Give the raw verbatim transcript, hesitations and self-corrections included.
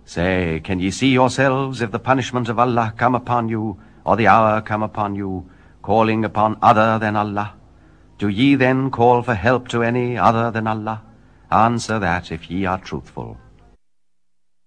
Say, can ye see yourselves if the punishment of Allah come upon you, or the hour come upon you, calling upon other than Allah? Do ye then call for help to any other than Allah? Answer that if ye are truthful.